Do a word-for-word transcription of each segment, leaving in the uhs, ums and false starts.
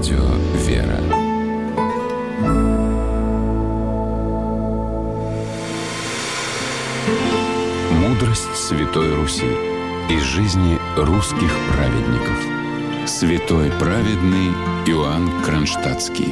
Радио «Вера». Мудрость Святой Руси из жизни русских праведников. Святой праведный Иоанн Кронштадтский.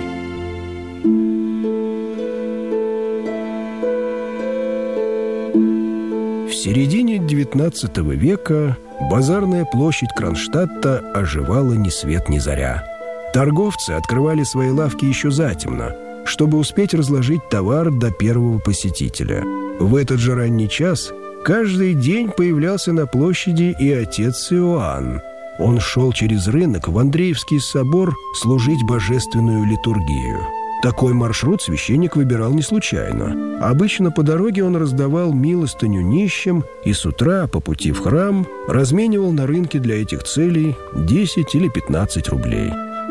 В середине девятнадцатого века базарная площадь Кронштадта оживала ни свет ни заря. Торговцы открывали свои лавки еще затемно, чтобы успеть разложить товар до первого посетителя. В этот же ранний час каждый день появлялся на площади и отец Иоанн. Он шел через рынок в Андреевский собор служить божественную литургию. Такой маршрут священник выбирал не случайно. Обычно по дороге он раздавал милостыню нищим и с утра по пути в храм разменивал на рынке для этих целей десять или пятнадцать рублей.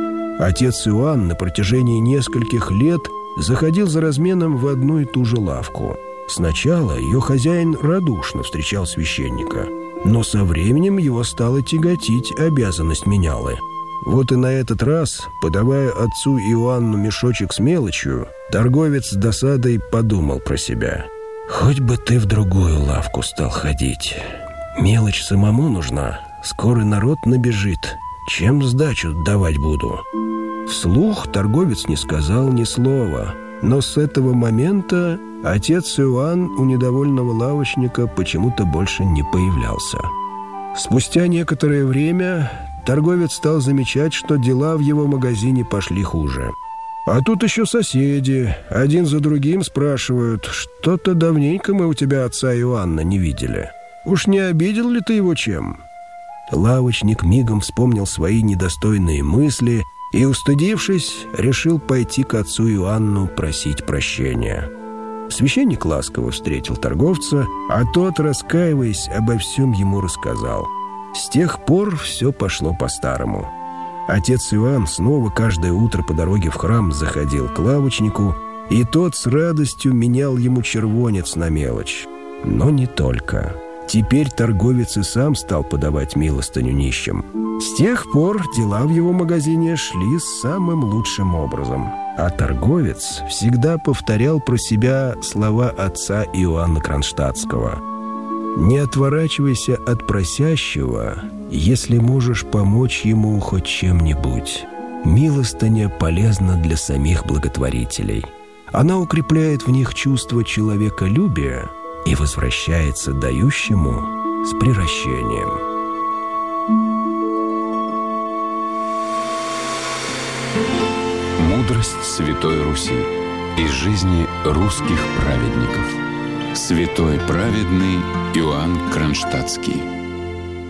Отец Иоанн на протяжении нескольких лет заходил за разменом в одну и ту же лавку. Сначала ее хозяин радушно встречал священника, но со временем его стала тяготить обязанность менялы. Вот и на этот раз, подавая отцу Иоанну мешочек с мелочью, торговец с досадой подумал про себя: «Хоть бы ты в другую лавку стал ходить. Мелочь самому нужна, скоро народ набежит. Чем сдачу давать буду?» Вслух торговец не сказал ни слова, но с этого момента отец Иоанн у недовольного лавочника почему-то больше не появлялся. Спустя некоторое время торговец стал замечать, что дела в его магазине пошли хуже. А тут еще соседи один за другим спрашивают: «Что-то давненько мы у тебя отца Иоанна не видели. Уж не обидел ли ты его чем?» Лавочник мигом вспомнил свои недостойные мысли и, устыдившись, решил пойти к отцу Иоанну просить прощения. Священник ласково встретил торговца, а тот, раскаиваясь, обо всем ему рассказал. С тех пор все пошло по-старому. Отец Иоанн снова каждое утро по дороге в храм заходил к лавочнику, и тот с радостью менял ему червонец на мелочь. Но не только. Теперь торговец и сам стал подавать милостыню нищим. С тех пор дела в его магазине шли самым лучшим образом. А торговец всегда повторял про себя слова отца Иоанна Кронштадтского: «Не отворачивайся от просящего, если можешь помочь ему хоть чем-нибудь. Милостыня полезна для самих благотворителей. Она укрепляет в них чувство человеколюбия и возвращается дающему с приращением». Мудрость Святой Руси из жизни русских праведников. Святой праведный Иоанн Кронштадтский.